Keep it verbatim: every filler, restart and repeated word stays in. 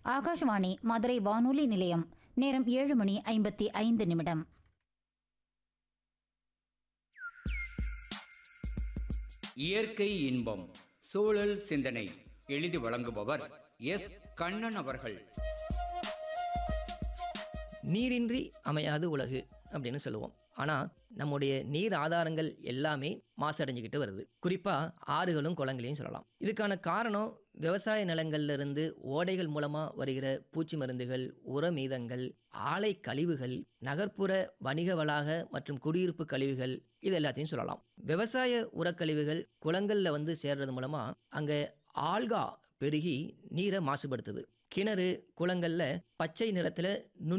ஆகாஷ்வாணி மதுரை வானொலி நிலையம். நேரம் ஏழு மணி ஐம்பத்தி ஐந்து நிமிடம். இயற்கை இன்பம் சூழல் சிந்தனை எழுதி வழங்குபவர் எஸ் கண்ணன் அவர்கள். நீரின்றி அமையாது உலகு அப்படின்னு சொல்லுவோம். ஆனால் நம்முடைய நீர் ஆதாரங்கள் எல்லாமே மாசடைஞ்சிக்கிட்டு வருது. குறிப்பாக ஆறுகளும் குளங்களையும் சொல்லலாம். இதுக்கான காரணம் விவசாய நிலங்கள்ல இருந்து ஓடைகள் மூலமாக வருகிற பூச்சி மருந்துகள், உர மீதங்கள், ஆலை கழிவுகள், நகர்ப்புற வணிக வளாக மற்றும் குடியிருப்பு கழிவுகள், இது எல்லாத்தையும் சொல்லலாம். விவசாய உரக்கழிவுகள் குளங்களில் வந்து சேர்றது மூலமாக அங்கே ஆல்கா பெருகி நீரை மாசுபடுத்துது. கிணறு குளங்களில் பச்சை நிறத்தில்